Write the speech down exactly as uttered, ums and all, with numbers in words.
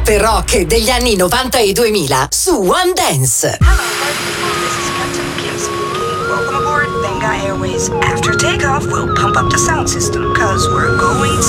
per rock degli anni novanta e duemila su One Dance. Hello, this is Captain Kim speaking. Welcome aboard Benga Airways. After takeoff, we'll pump up the sound system, cause we're going